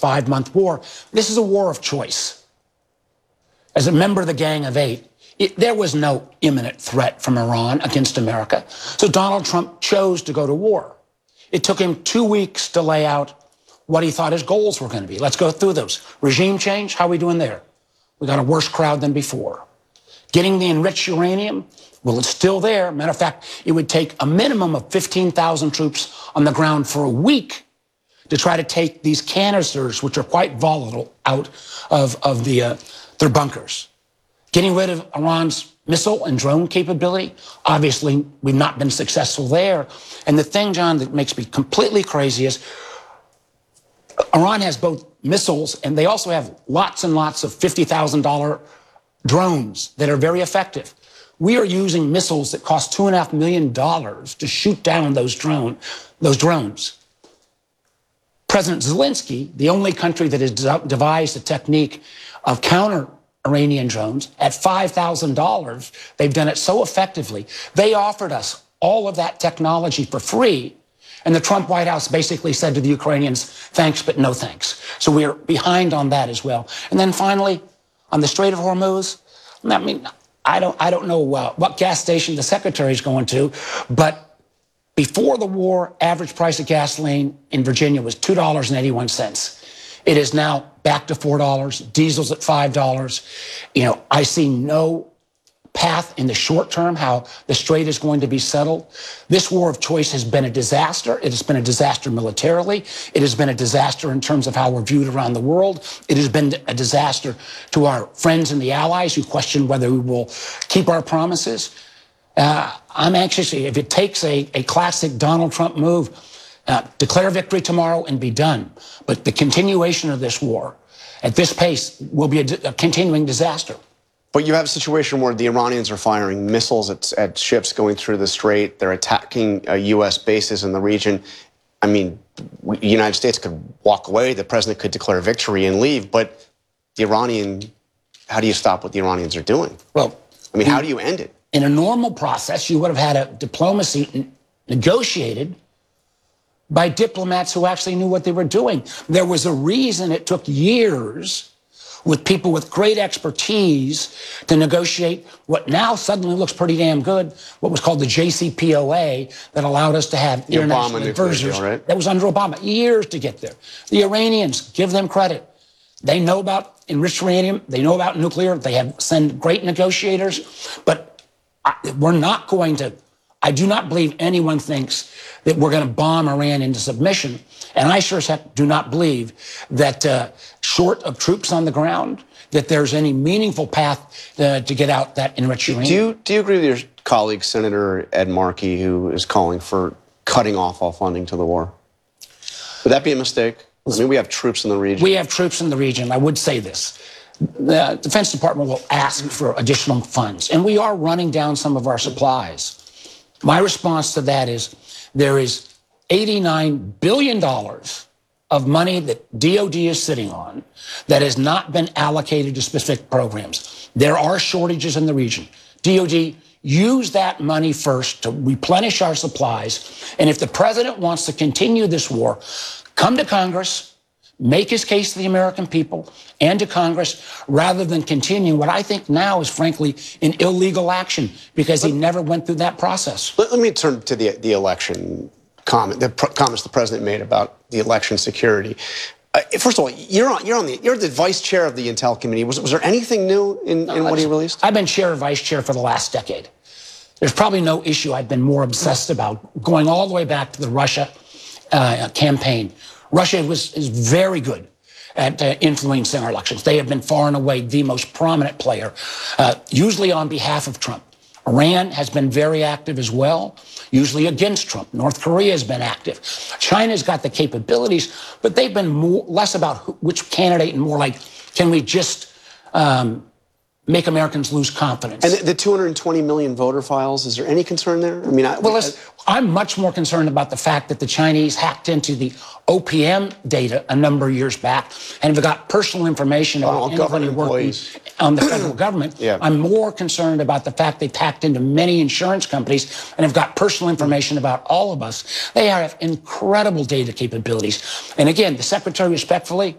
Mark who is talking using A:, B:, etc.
A: 5-month war. This is a war of choice. As a member of the Gang of Eight, there was no imminent threat from Iran against America. So Donald Trump chose to go to war. It took him 2 weeks to lay out what he thought his goals were going to be. Let's go through those. Regime change, how are we doing there? We got a worse crowd than before. Getting the enriched uranium, well, it's still there. Matter of fact, it would take a minimum of 15,000 troops on the ground for a week to try to take these canisters, which are quite volatile, out of their bunkers. Getting rid of Iran's missile and drone capability, obviously we've not been successful there. And the thing, John, that makes me completely crazy is Iran has both missiles and they also have lots and lots of $50,000 drones that are very effective. We are using missiles that cost $2.5 million to shoot down those drones. President Zelensky, the only country that has devised a technique of counter Iranian drones at $5,000, they've done it so effectively. They offered us all of that technology for free. And the Trump White House basically said to the Ukrainians, thanks, but no thanks. So we're behind on that as well. And then finally, on the Strait of Hormuz, I mean, I don't know what gas station the secretary is going to, but before the war, average price of gasoline in Virginia was $2.81. It is now back to $4. Diesel's at $5. You know, I see no path in the short term how the strait is going to be settled. This war of choice has been a disaster. It has been a disaster militarily. It has been a disaster in terms of how we're viewed around the world. It has been a disaster to our friends and the allies who question whether we will keep our promises. I'm anxious, if it takes a classic Donald Trump move, declare victory tomorrow and be done. But the continuation of this war at this pace will be a continuing disaster.
B: But you have a situation where the Iranians are firing missiles at ships going through the strait. They're attacking U.S. bases in the region. I mean, the United States could walk away. The president could declare victory and leave. But how do you stop what the Iranians are doing?
A: Well,
B: I mean, how do you end it?
A: In a normal process, you would have had a diplomacy negotiated by diplomats who actually knew what they were doing. There was a reason it took years with people with great expertise to negotiate what now suddenly looks pretty damn good, what was called the JCPOA, that allowed us to have international advisors. Right? That was under Obama, years to get there. The Iranians, give them credit. They know about enriched uranium. They know about nuclear. They have sent great negotiators. But we're not going to, I do not believe anyone thinks that we're going to bomb Iran into submission. And I sure as heck do not believe that short of troops on the ground, that there's any meaningful path to get out that enriched uranium.
B: Do you agree with your colleague, Senator Ed Markey, who is calling for cutting off all funding to the war? Would that be a mistake? I mean, we have troops in the region.
A: We have troops in the region. I would say this. The Defense Department will ask for additional funds, and we are running down some of our supplies. My response to that is there is $89 billion of money that DOD is sitting on that has not been allocated to specific programs. There are shortages in the region. DOD, use that money first to replenish our supplies. And if the president wants to continue this war, come to Congress, make his case to the American people and to Congress, rather than continuing what I think now is, frankly, an illegal action, because he never went through that process.
B: Let me turn to the election comments the president made about the election security. First of all, you're the vice chair of the Intel Committee. Was there anything new in what he released?
A: I've been chair or vice chair for the last decade. There's probably no issue I've been more obsessed about, going all the way back to the Russia campaign. Russia is very good at influencing our elections. They have been far and away the most prominent player, usually on behalf of Trump. Iran has been very active as well, usually against Trump. North Korea has been active. China's got the capabilities, but they've been less about which candidate and more like, can we just make Americans lose confidence?
B: And the 220 million voter files, is there any concern there? I mean,
A: I'm much more concerned about the fact that the Chinese hacked into the OPM data a number of years back and have got personal information about anybody working on the federal government.
B: Yeah.
A: I'm more concerned about the fact they've hacked into many insurance companies and have got personal information about all of us. They have incredible data capabilities. And again, the secretary, respectfully,